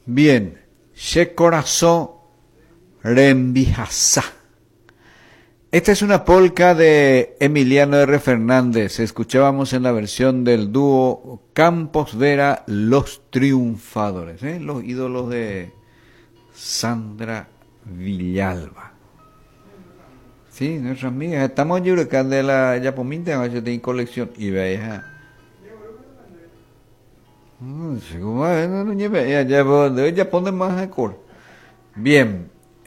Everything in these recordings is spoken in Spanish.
Bien, Che Corazón Rembijasá. Esta es una polca de Emiliano R. Fernández. Escuchábamos en la versión del dúo Campos Vera, Los Triunfadores, los ídolos de Sandra Villalba. Sí, nuestras amigas. Estamos en Yurecán de la Yapominte, yo tengo colección. Y veía. Ya pone más acorde. Bien,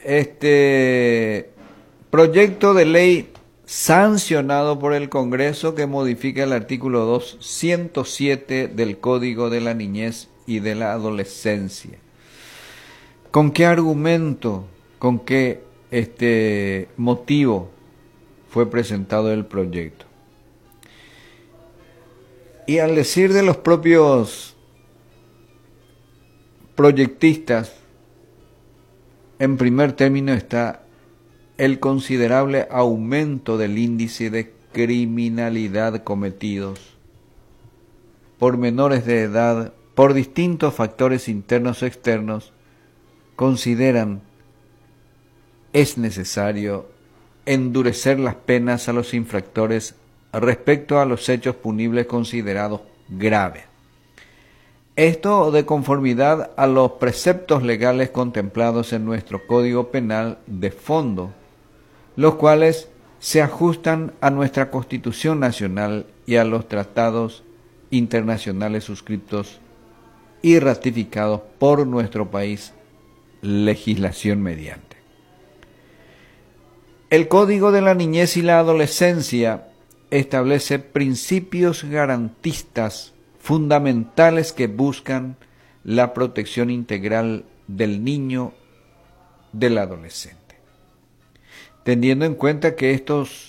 proyecto de ley sancionado por el Congreso que modifica el artículo 207 del Código de la Niñez y de la Adolescencia. ¿Con qué argumento, con qué motivo fue presentado el proyecto? Y al decir de los propios proyectistas, en primer término está el considerable aumento del índice de criminalidad cometidos por menores de edad por distintos factores internos o externos. Consideran es necesario endurecer las penas a los infractores respecto a los hechos punibles considerados graves. Esto de conformidad a los preceptos legales contemplados en nuestro Código Penal de fondo, los cuales se ajustan a nuestra Constitución Nacional y a los tratados internacionales suscritos y ratificados por nuestro país, legislación mediante. El Código de la Niñez y la Adolescencia establece principios garantistas fundamentales que buscan la protección integral del niño, del adolescente, teniendo en cuenta que estos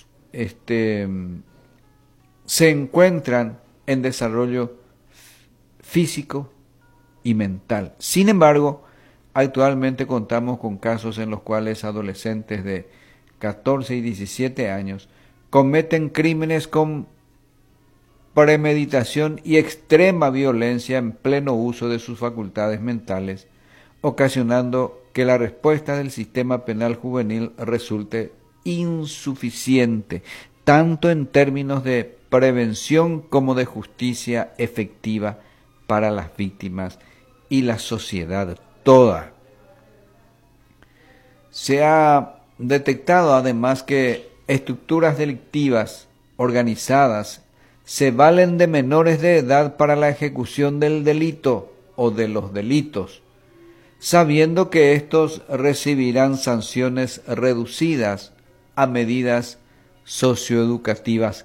se encuentran en desarrollo físico y mental. Sin embargo, actualmente contamos con casos en los cuales adolescentes de 14 y 17 años cometen crímenes con premeditación y extrema violencia en pleno uso de sus facultades mentales, ocasionando que la respuesta del sistema penal juvenil resulte insuficiente, tanto en términos de prevención como de justicia efectiva para las víctimas y la sociedad toda. Se ha detectado además que estructuras delictivas organizadas se valen de menores de edad para la ejecución del delito o de los delitos, sabiendo que estos recibirán sanciones reducidas a medidas socioeducativas